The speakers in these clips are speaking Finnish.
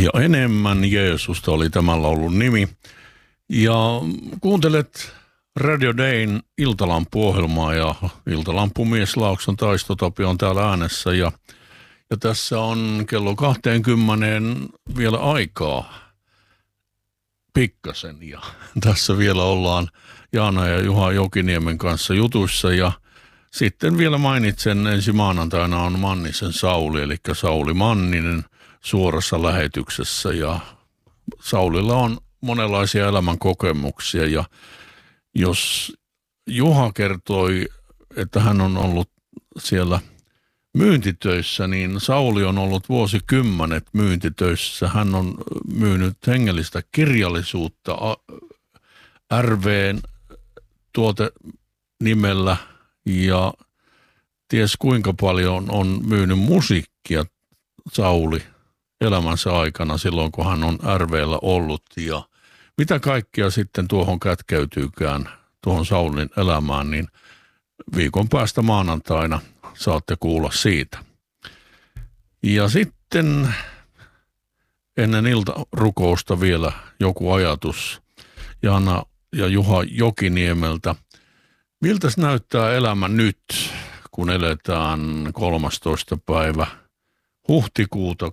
Ja enemmän Jeesusta oli tämän laulun nimi. Ja kuuntelet Radio Dayn iltalampuohjelmaa ja iltalampumies Laakson Taisto-Tapio on täällä äänessä. Ja tässä on kello 20 vielä aikaa pikkasen. Ja tässä vielä ollaan Jaana ja Juha Jokiniemen kanssa jutuissa ja sitten vielä mainitsen, ensi maanantaina on Mannisen Sauli, eli Sauli Manninen suorassa lähetyksessä. Ja Saulilla on monenlaisia elämän kokemuksia ja jos Juha kertoi, että hän on ollut siellä myyntitöissä, niin Sauli on ollut vuosikymmenet myyntitöissä. Hän on myynyt hengellistä kirjallisuutta RV:n tuotenimellä ja ties kuinka paljon on myynyt musiikkia Sauli elämänsä aikana silloin, kun hän on RV:llä ollut. Ja mitä kaikkea sitten tuohon kätkeytyykään, tuohon Saulin elämään, niin viikon päästä maanantaina saatte kuulla siitä. Ja sitten ennen iltarukousta vielä joku ajatus Jaana ja Juha Jokiniemeltä. Miltä näyttää elämä nyt, kun eletään 13. päivä huhtikuuta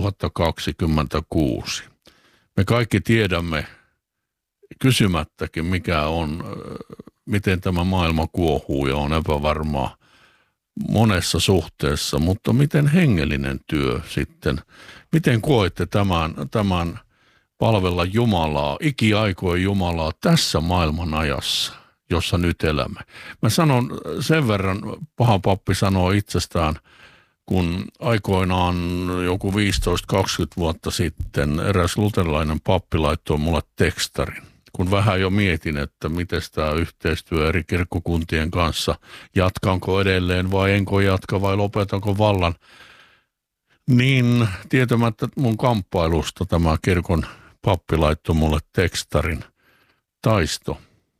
2026? Me kaikki tiedämme kysymättäkin, miten tämä maailma kuohuu ja on epävarmaa monessa suhteessa, mutta miten hengellinen työ sitten? Miten koette tämän palvella Jumalaa, ikiaikojen Jumalaa tässä maailman ajassa, jossa nyt elämme? Mä sanon sen verran, paha pappi sanoo itsestään, kun aikoinaan joku 15-20 vuotta sitten eräs luterilainen pappi laittoi mulle tekstarin. Kun vähän jo mietin, että miten tämä yhteistyö eri kirkkokuntien kanssa, jatkanko edelleen vai enkö jatka vai lopetanko vallan, niin tietämättä mun kamppailusta tämä kirkon pappi laittoi mulle tekstarin. Taisto,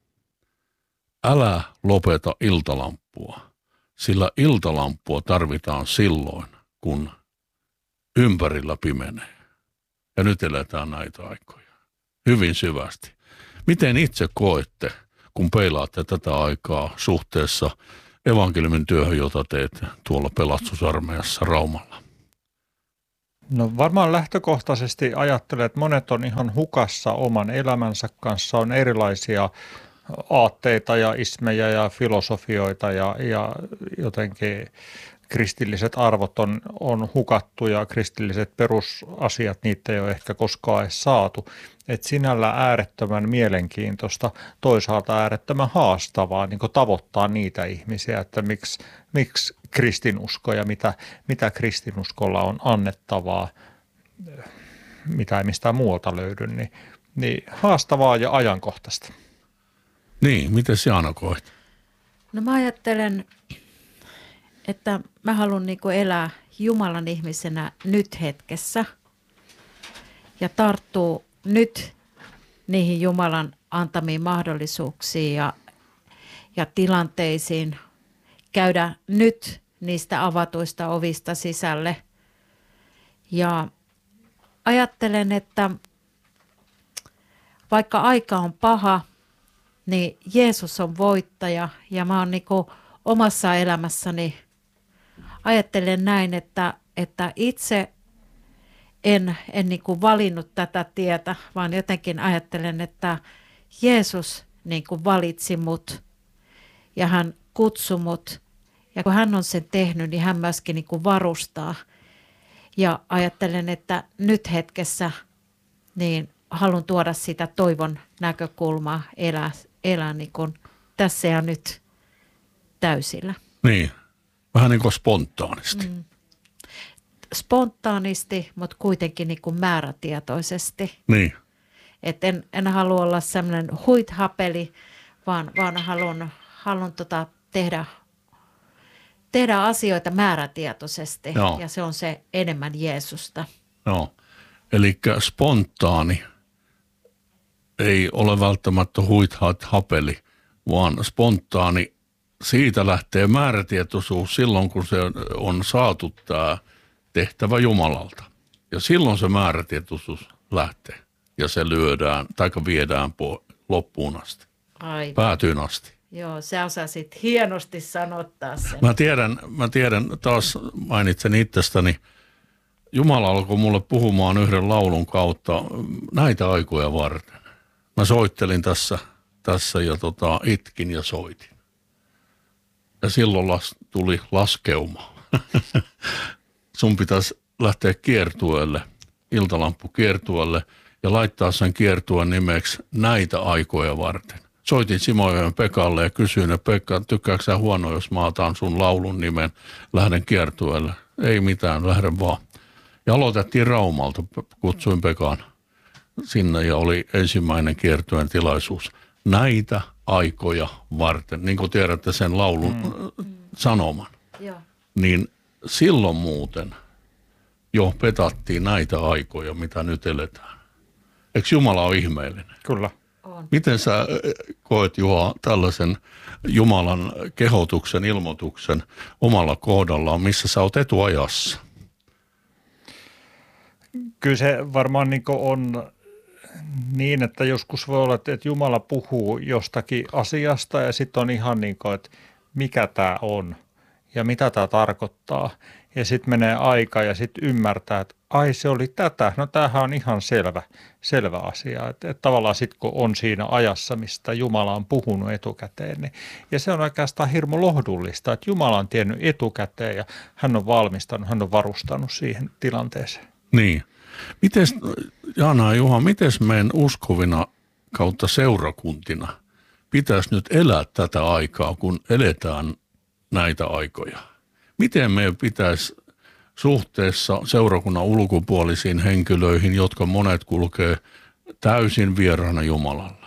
älä lopeta iltalampua, sillä iltalampua tarvitaan silloin, kun ympärillä pimenee. Ja nyt eletään näitä aikoja hyvin syvästi. Miten itse koette, kun peilaatte tätä aikaa suhteessa evankeliumin työhön, jota teet tuolla pelastusarmeijassa Raumalla? No varmaan lähtökohtaisesti ajattelen, että monet on ihan hukassa oman elämänsä kanssa. On erilaisia aatteita ja ismejä ja filosofioita ja jotenkin kristilliset arvot on hukattu ja kristilliset perusasiat, niitä ei ole ehkä koskaan edes saatu. Et sinällä äärettömän mielenkiintoista, toisaalta äärettömän haastavaa niin kuin tavoittaa niitä ihmisiä, että miksi kristinusko ja mitä kristinuskolla on annettavaa, mitä ei mistään muualta löydy, niin haastavaa ja ajankohtaista. Niin, miten Jaana koet? No mä ajattelen, että mä haluan niin kuin elää Jumalan ihmisenä nyt hetkessä ja tarttuu nyt niihin Jumalan antamiin mahdollisuuksiin ja tilanteisiin, käydä nyt niistä avatuista ovista sisälle. Ja ajattelen, että vaikka aika on paha, niin Jeesus on voittaja ja mä oon niin kuin omassa elämässäni ajattelen näin, että itse en niin kuin valinnut tätä tietä, vaan jotenkin ajattelen, että Jeesus niin kuin valitsi mut ja hän kutsui mut. Ja kun hän on sen tehnyt, niin hän myöskin niin kuin varustaa. Ja ajattelen, että nyt hetkessä niin haluan tuoda sitä toivon näkökulmaa, elää niin kuin tässä ja nyt täysillä. Niin, vähän niin kuin spontaanisti. Spontaanisti, mutta kuitenkin niin kuin määrätietoisesti. Niin. Et en halua olla sellainen huithapeli, vaan haluan tehdä asioita määrätietoisesti. Joo. Ja se on se enemmän Jeesusta. Joo, eli spontaani ei ole välttämättä huithapeli, vaan spontaani, siitä lähtee määrätietoisuus silloin, kun se on saatu tämä tehtävä Jumalalta. Ja silloin se määrätietoisuus lähtee ja se lyödään tai viedään loppuun asti, Aivan. päätyyn asti. Joo, sä osasit hienosti sanottaa sen. Mä tiedän, taas mainitsen itsestäni, Jumala alkoi mulle puhumaan yhden laulun kautta näitä aikoja varten. Mä soittelin tässä ja itkin ja soitin. Ja silloin tuli laskeuma. Sun pitäisi lähteä kiertueelle, iltalampukiertueelle ja laittaa sen kiertueen nimeksi näitä aikoja varten. Soitin Simojoen Pekalle ja kysyin, että Pekka, tykkääkö sä huono, jos mä otan sun laulun nimen, lähden kiertueelle? Ei mitään, lähden vaan. Ja aloitettiin Raumalta, kutsuin Pekan sinne ja oli ensimmäinen kiertueen tilaisuus. Näitä aikoja varten, niin kuin tiedätte sen laulun sanoman. Joo. Niin silloin muuten jo petattiin näitä aikoja, mitä nyt eletään. Eikö Jumala ole ihmeellinen? Kyllä. On. Miten sä koet, Juha, tällaisen Jumalan kehotuksen, ilmoituksen omalla kohdallaan, missä sä oot etuajassa? Kyllä se varmaan niin on niin, että joskus voi olla, että Jumala puhuu jostakin asiasta ja sitten on ihan niin kuin, että mikä tämä on ja mitä tämä tarkoittaa. Ja sitten menee aika ja sitten ymmärtää, että ai se oli tätä. No tämähän on ihan selvä asia. Että tavallaan sitten kun on siinä ajassa, mistä Jumala on puhunut etukäteen, niin, ja se on oikeastaan hirmu lohdullista, että Jumala on tiennyt etukäteen ja hän on valmistanut, hän on varustanut siihen tilanteeseen. Niin. Mites, Jaana ja Juha, miten meidän uskovina kautta seurakuntina pitäisi nyt elää tätä aikaa, kun eletään näitä aikoja? Miten meidän pitäisi suhteessa seurakunnan ulkopuolisiin henkilöihin, jotka monet kulkee täysin vieraana Jumalalle?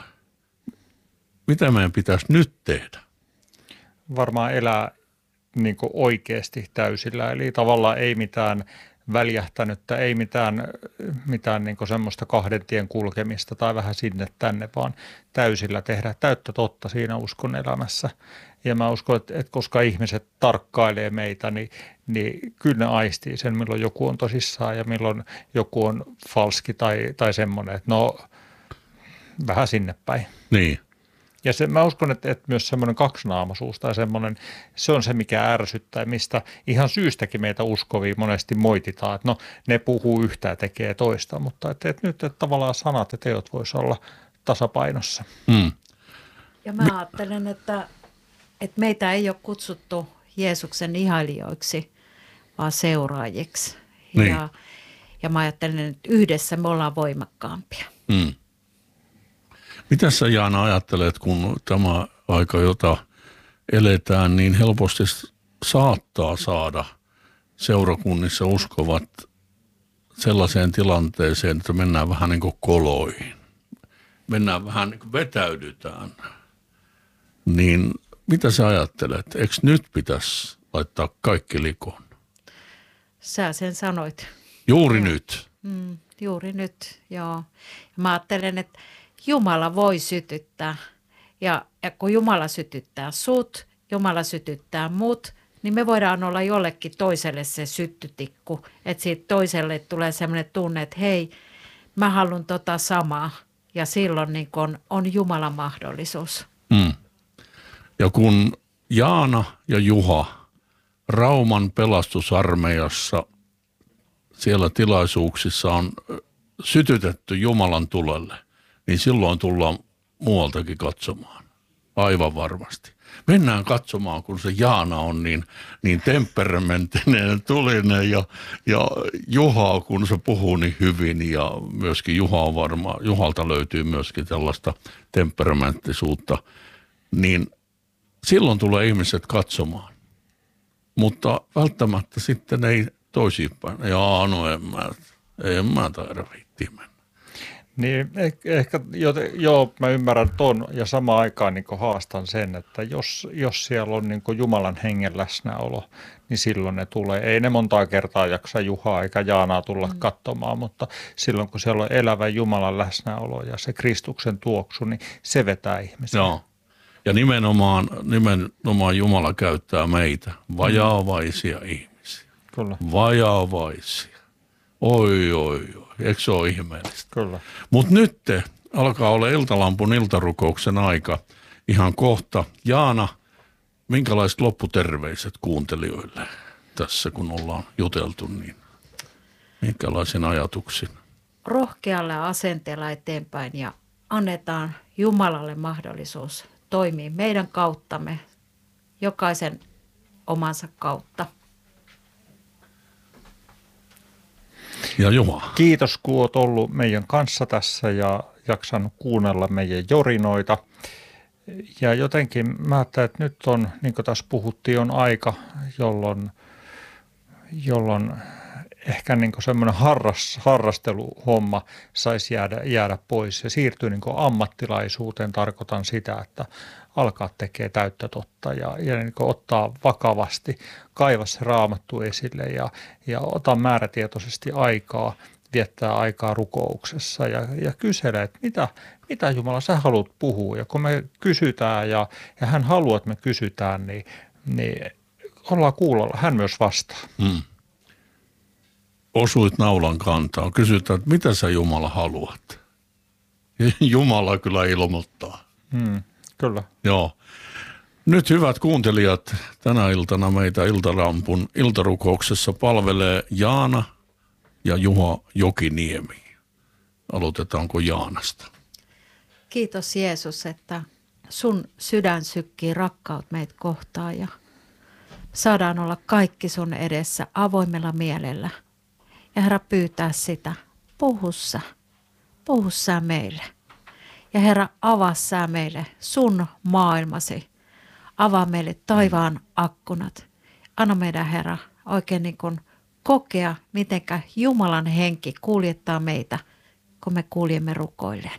Mitä meidän pitäisi nyt tehdä? Varmaan elää niin kuin oikeasti täysillä, eli tavallaan ei mitään väljähtänyttä, ei mitään niin kuin semmoista kahden tien kulkemista tai vähän sinne tänne, vaan täysillä tehdä täyttä totta siinä uskon elämässä. Ja mä uskon, että koska ihmiset tarkkailee meitä, niin kyllä ne aistii sen, milloin joku on tosissaan ja milloin joku on falski tai semmoinen, että no vähän sinne päin. Niin. Ja mä uskon, että myös semmoinen kaksinaamaisuus tai semmoinen, se on se, mikä ärsyttää, mistä ihan syystäkin meitä uskovia monesti moititaan, että no ne puhuu yhtä ja tekee toista, mutta että nyt että tavallaan sanat ja teot voisi olla tasapainossa. Mm. Ja mä ajattelen, että meitä ei ole kutsuttu Jeesuksen ihailijoiksi, vaan seuraajiksi. Niin. Ja mä ajattelen, että yhdessä me ollaan voimakkaampia. Mm. Mitä sä, Jaana, ajattelet, kun tämä aika, jota eletään, niin helposti saattaa saada seurakunnissa uskovat sellaiseen tilanteeseen, että mennään vähän niin kuin koloihin. Mennään vähän niin kuin vetäydytään. Niin mitä sä ajattelet? Eikö nyt pitäisi laittaa kaikki likoon? Sä sen sanoit. Juuri nyt. Juuri nyt, joo. Ja mä ajattelen, että Jumala voi sytyttää. Ja kun Jumala sytyttää sut, Jumala sytyttää mut, niin me voidaan olla jollekin toiselle se syttytikku. Että siitä toiselle tulee sellainen tunne, että hei, mä haluan tota samaa. Ja silloin niin kun on Jumalan mahdollisuus. Mm. Ja kun Jaana ja Juha Rauman pelastusarmeijassa siellä tilaisuuksissa on sytytetty Jumalan tulelle, niin silloin tullaan muualtakin katsomaan. Aivan varmasti. Mennään katsomaan, kun se Jaana on niin temperamenttinen, tulinen ja Juha, kun se puhuu niin hyvin ja myöskin Juhalta löytyy myöskin tällaista temperamenttisuutta, niin silloin tulee ihmiset katsomaan. Mutta välttämättä sitten ei toisinpäin. Jaa, no en mä taida viittiä mennä. Niin ehkä, mä ymmärrän ton ja samaan aikaan niin haastan sen, että jos siellä on niin Jumalan hengen läsnäolo, niin silloin ne tulee. Ei ne montaa kertaa jaksa Juhaa eikä Jaanaa tulla katsomaan, mutta silloin kun siellä on elävä Jumalan läsnäolo ja se Kristuksen tuoksu, niin se vetää ihmisiä. Joo. Ja nimenomaan Jumala käyttää meitä, vajaavaisia ihmisiä. Kyllä. Vajaavaisia. Oi. Eikö se ole ihmeellistä? Kyllä. Mutta nyt alkaa olla Iltalampun iltarukouksen aika ihan kohta. Jaana, minkälaiset lopputerveiset kuuntelijoille tässä, kun ollaan juteltu, niin minkälaisin ajatuksin? Rohkealla asenteella eteenpäin ja annetaan Jumalalle mahdollisuus toimia meidän kauttamme, jokaisen omansa kautta. Ja Juha. Kiitos, kun olet ollut meidän kanssa tässä ja jaksanut kuunnella meidän jorinoita. Ja jotenkin mä ajattelen, että nyt on, niin kuin tässä puhuttiin, on aika, jolloin ehkä niin semmoinen harrasteluhomma saisi jäädä pois ja siirtyy niin ammattilaisuuteen. Tarkoitan sitä, että alkaa tekemään täyttä totta ja niin ottaa vakavasti, kaivaa se Raamattu esille ja ota määrätietoisesti aikaa, viettää aikaa rukouksessa ja kyselee, että mitä Jumala sä haluat puhua. Ja kun me kysytään ja hän haluaa, että me kysytään, niin ollaan kuulolla. Hän myös vastaa. Osuit naulan kantaan. Kysytään, että mitä sä Jumala haluat? Jumala kyllä ilmoittaa. Kyllä. Joo. Nyt hyvät kuuntelijat, tänä iltana meitä Iltalampun iltarukouksessa palvelee Jaana ja Juha Jokiniemi. Aloitetaanko Jaanasta? Kiitos Jeesus, että sun sydän sykkii rakkaut meitä kohtaan ja saadaan olla kaikki sun edessä avoimella mielellä. Ja Herra pyytää sitä, puhu sä meille. Ja Herra, avaa sä meille sun maailmasi. Avaa meille taivaan akkunat. Anna meidän Herra oikein niin kuin kokea, mitenkä Jumalan henki kuljettaa meitä, kun me kuljemme rukoilleen.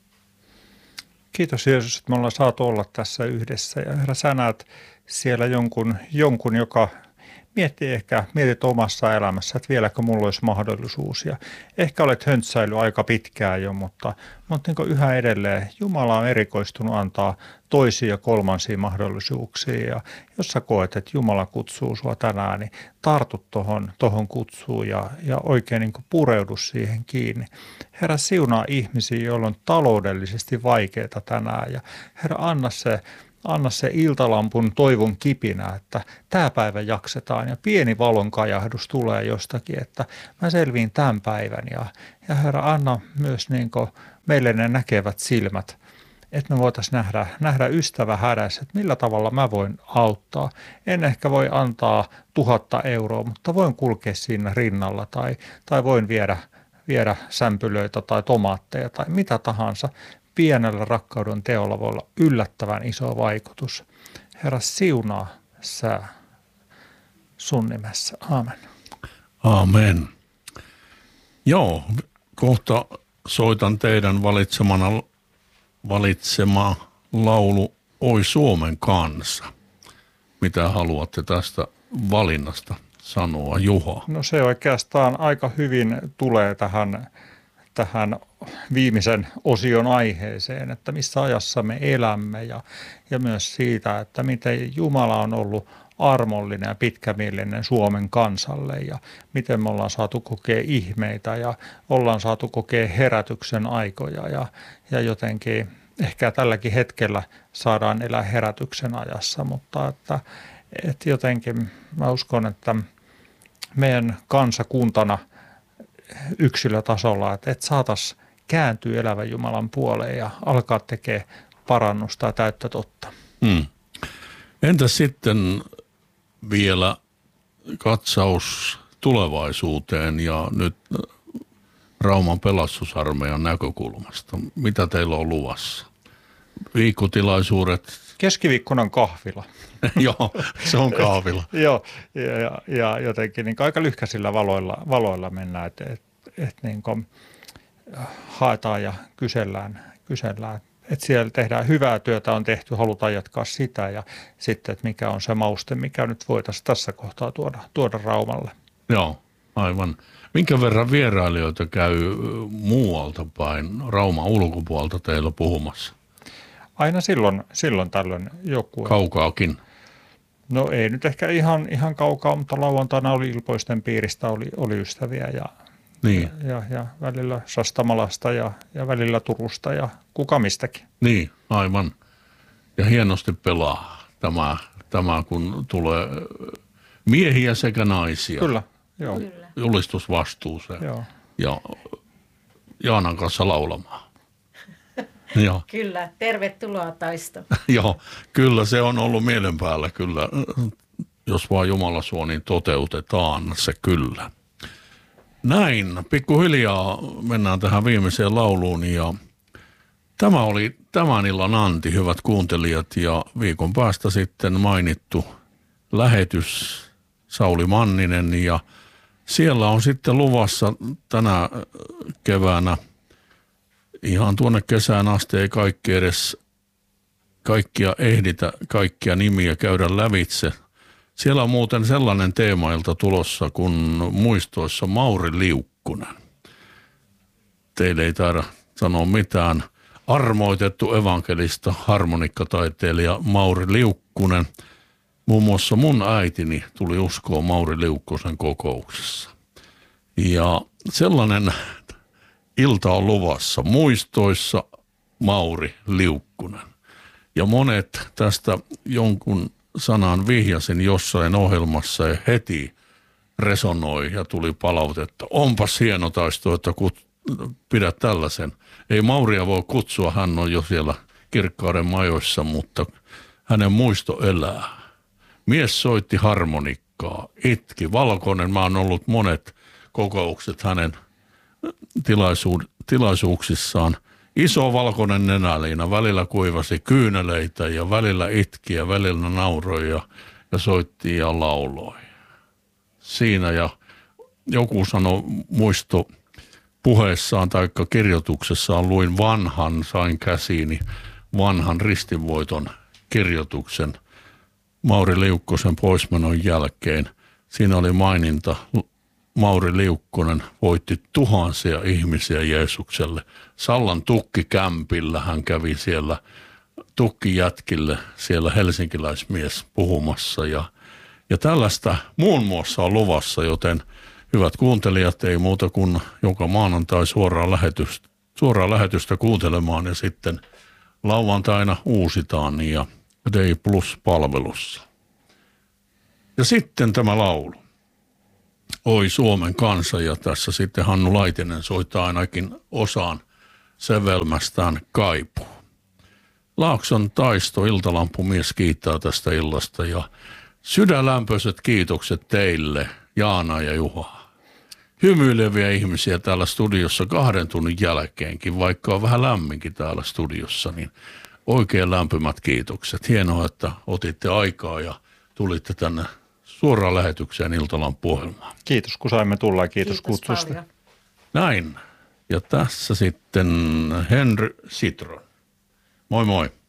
Kiitos Jeesus, että me ollaan saatu olla tässä yhdessä. Ja Herra, sä näet siellä jonkun, joka mietit omassa elämässä, että vieläkö mulla olisi mahdollisuus. Ja ehkä olet höntsäillyt aika pitkään jo, mutta niin yhä edelleen Jumala on erikoistunut antaa toisia ja kolmansia mahdollisuuksia. Ja jos sä koet, että Jumala kutsuu sua tänään, niin tartu tohon kutsuun ja oikein niin pureudu siihen kiinni. Herra, siunaa ihmisiä, joilla on taloudellisesti vaikeaa tänään. Ja Herra, anna se iltalampun toivon kipinä, että tämä päivä jaksetaan ja pieni valonkajahdus tulee jostakin, että mä selviin tämän päivän. Ja Herra, anna myös niin meille ne näkevät silmät, että me voitaisiin nähdä ystävä hädässä, että millä tavalla mä voin auttaa. En ehkä voi antaa 1 000 euroa, mutta voin kulkea siinä rinnalla tai voin viedä sämpylöitä tai tomaatteja tai mitä tahansa. Pienellä rakkauden teolla voi olla yllättävän iso vaikutus. Herra, siunaa sä sun nimessä. Aamen. Aamen. Joo, kohta soitan teidän valitsema laulu Oi Suomen kansa. Mitä haluatte tästä valinnasta sanoa, Juha? No se oikeastaan aika hyvin tulee tähän viimeisen osion aiheeseen, että missä ajassa me elämme ja myös siitä, että miten Jumala on ollut armollinen ja pitkämielinen Suomen kansalle ja miten me ollaan saatu kokea ihmeitä ja ollaan saatu kokea herätyksen aikoja ja jotenkin ehkä tälläkin hetkellä saadaan elää herätyksen ajassa, mutta että jotenkin mä uskon, että meidän kansakuntana yksilötasolla, että saataisiin kääntyä elävän Jumalan puoleen ja alkaa tekemään parannusta ja täyttä totta. Entäs sitten vielä katsaus tulevaisuuteen ja nyt Rauman pelastusarmeijan näkökulmasta? Mitä teillä on luvassa? Viikkotilaisuudet? Keskiviikkona on kahvila. Joo, se on kahvila. Joo, ja jotenkin niin aika lyhkäisillä valoilla mennään, että niin haetaan ja kysellään. Että siellä tehdään hyvää työtä, on tehty, halutaan jatkaa sitä ja sitten, että mikä on se mauste, mikä nyt voitaisiin tässä kohtaa tuoda Raumalle. Joo, aivan. Minkä verran vierailijoita käy muualta päin, Rauman ulkopuolelta teillä puhumassa? Aina silloin tällöin joku. Kaukaakin? No ei nyt ehkä ihan kaukaa, mutta lauantaina oli Ilpoisten piiristä oli ystäviä Niin. Ja välillä Sastamalasta ja välillä Turusta ja kuka mistäkin. Niin, aivan. Ja hienosti pelaa tämä kun tulee miehiä sekä naisia. Kyllä, joo. Kyllä. Julistusvastuuseen. Joo. Ja Jaanan kanssa laulamaan. Joo. Kyllä, tervetuloa Taisto. Joo, kyllä se on ollut mielen päällä kyllä. Jos vaan Jumala suo, niin toteutetaan se kyllä. Näin, pikkuhiljaa mennään tähän viimeiseen lauluun ja tämä oli tämän illan anti, hyvät kuuntelijat, ja viikon päästä sitten mainittu lähetys Sauli Manninen ja siellä on sitten luvassa tänä keväänä ihan tuonne kesään asti ei kaikkia ehditä, kaikkia nimiä käydä lävitse. Siellä on muuten sellainen teemailta tulossa kuin muistoissa Mauri Liukkunen. Teille ei taida sanoa mitään. Armoitettu evankelista harmonikkataiteilija Mauri Liukkunen. Muun muassa mun äitini tuli uskoon Mauri Liukkosen kokouksessa. Ja sellainen ilta on luvassa. Muistoissa Mauri Liukkunen. Ja monet tästä jonkun sanan vihjasin jossain ohjelmassa ja heti resonoi ja tuli palautetta. Onpas hieno Taisto, että pidät tällaisen. Ei Mauria voi kutsua, hän on jo siellä Kirkkauden majoissa, mutta hänen muisto elää. Mies soitti harmonikkaa, itki. Valkoinen, mä oon ollut monet kokoukset hänen tilaisuuksissaan. Iso valkoinen nenäliina, välillä kuivasi kyyneleitä ja välillä itki ja välillä nauroi ja soitti ja lauloi. Siinä ja joku sanoi muisto puheessaan tai kirjoituksessaan luin sain käsiini vanhan ristinvoiton kirjoituksen Mauri Liukkosen poismenon jälkeen. Siinä oli maininta, Mauri Liukkonen voitti tuhansia ihmisiä Jeesukselle. Sallan tukkikämpillä hän kävi siellä tukkijätkille, siellä helsinkiläismies puhumassa. Ja tällaista muun muassa on luvassa, joten hyvät kuuntelijat, ei muuta kuin joka maanantai suoraa lähetystä kuuntelemaan ja sitten lauantaina uusitaan ja Day Plus-palvelussa. Ja sitten tämä laulu. Oi Suomen kansa, ja tässä sitten Hannu Laitinen soittaa ainakin osaan sävelmästään Kaipuu. Laakson Taisto, iltalampumies, kiittää tästä illasta ja sydänlämpöiset kiitokset teille, Jaana ja Juha. Hymyileviä ihmisiä täällä studiossa 2 tunnin jälkeenkin, vaikka on vähän lämminkin täällä studiossa, niin oikein lämpimät kiitokset. Hienoa, että otitte aikaa ja tulitte tänne suoraan lähetykseen Iltalampu-ohjelmaan. Kiitos, kun saimme tulla ja kiitos kutsusta. Paljon. Näin. Ja tässä sitten Henry Citron. Moi moi.